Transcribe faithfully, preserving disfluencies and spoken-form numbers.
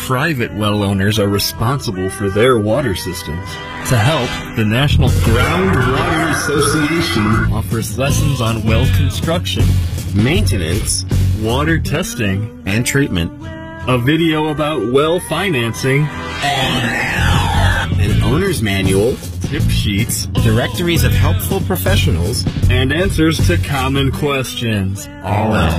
private well owners are responsible for their water systems. To help, the National Groundwater Association offers lessons on well construction, maintenance, water testing, and treatment, a video about well financing, an owner's manual, tip sheets, directories of helpful professionals, and answers to common questions. All at